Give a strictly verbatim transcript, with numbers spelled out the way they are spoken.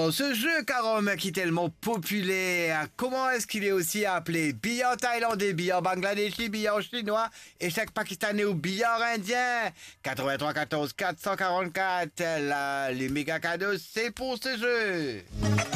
Alors, ce jeu Karom qui est tellement populaire, comment est-ce qu'il est aussi appelé? Billard thaïlandais, billard bangladeshi, billard chinois, échec pakistanais ou billard indien? quatre-vingt-trois quatorze quatre cent quarante-quatre, là, les méga cadeaux, c'est pour ce jeu.